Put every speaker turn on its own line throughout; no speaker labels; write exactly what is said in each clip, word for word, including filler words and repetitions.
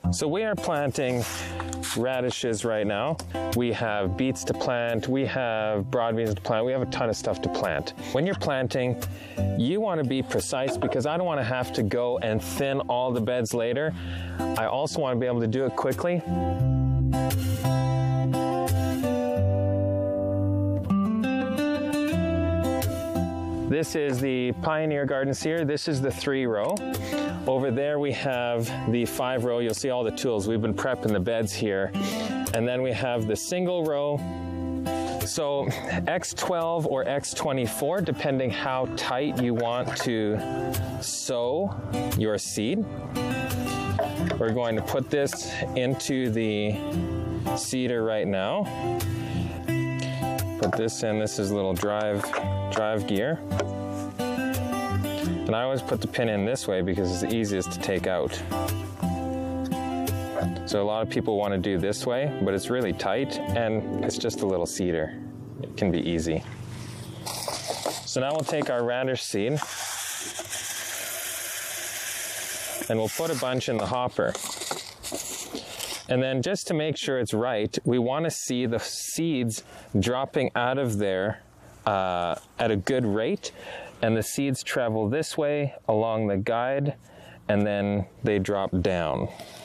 So we are planting radishes right now. We have beets to plant, we have broad beans to plant, we have a ton of stuff to plant. When you're planting, you want to be precise because I don't want to have to go and thin all the beds later. I also want to be able to do it quickly. This is the Pioneer Garden Seer. This is the three row. Over there we have the five row. You'll see all the tools. We've been prepping the beds here. And then we have the single row. So X twelve or X twenty-four, depending how tight you want to sow your seed. We're going to put this into the seeder right now. Put this in. This is a little drive, drive gear. And I always put the pin in this way because it's the easiest to take out. So a lot of people want to do this way, but it's really tight and it's just a little seeder. It can be easy. So now we'll take our radish seed and we'll put a bunch in the hopper. And then just to make sure it's right, we want to see the seeds dropping out of there uh, at a good rate. And the seeds travel this way along the guide, and then they drop down.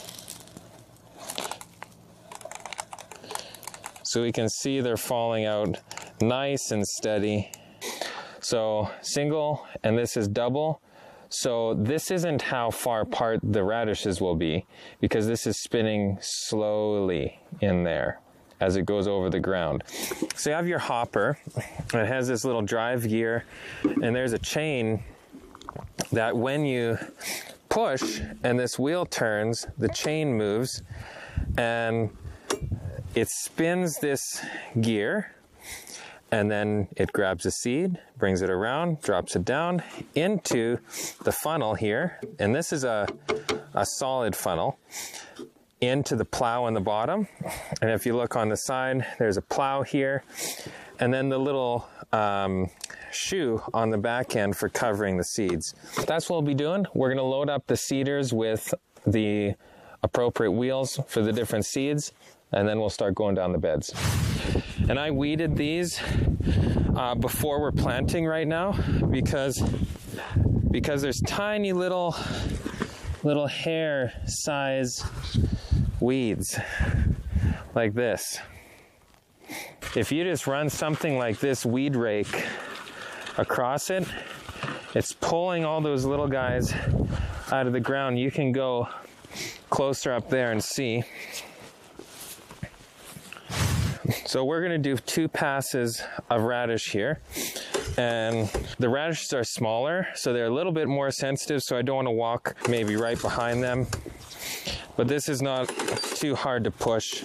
So we can see they're falling out nice and steady. So single, and this is double. So this isn't how far apart the radishes will be, because this is spinning slowly in there as it goes over the ground. So you have your hopper, and it has this little drive gear, and there's a chain that when you push and this wheel turns, the chain moves, and it spins this gear, and then it grabs a seed, brings it around, drops it down into the funnel here, and this is a, a solid funnel, into the plow on the bottom. And if you look on the side, there's a plow here, and then the little um, shoe on the back end for covering the seeds. That's what we'll be doing. We're going to load up the seeders with the appropriate wheels for the different seeds, and then we'll start going down the beds. And I weeded these uh, before we're planting right now because because there's tiny little little hair size weeds like this. If you just run something like this weed rake across it, it's pulling all those little guys out of the ground. You can go closer up there and see. So we're going to do two passes of radish here, and the radishes are smaller, so they're a little bit more sensitive, so I don't want to walk maybe right behind them, but this is not too hard to push.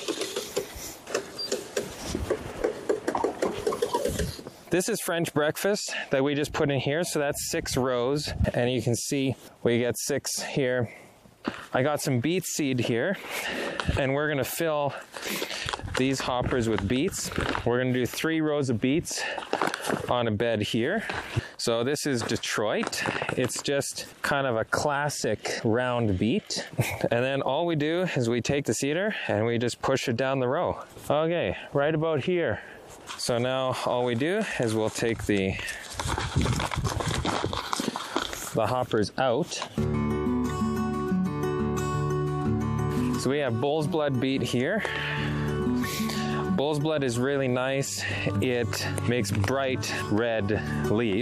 This is French breakfast that we just put in here, so that's six rows, and you can see we get six here. I got some beet seed here, and we're going to fill these hoppers with beets. We're going to do three rows of beets on a bed here. So this is Detroit. It's just kind of a classic round beet. And then all we do is we take the seeder and we just push it down the row. Okay, right about here. So now all we do is we'll take the, the hoppers out. So we have bull's blood beet here. Bull's blood is really nice. It makes bright red leaves.